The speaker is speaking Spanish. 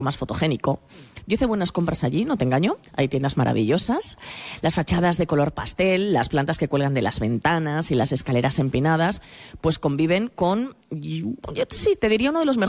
más fotogénico. Yo hice buenas compras allí, no te engaño. Hay tiendas maravillosas. Las fachadas de color pastel, las plantas que cuelgan de las ventanas y las escaleras empinadas, pues conviven con, sí, te diría uno de los mejores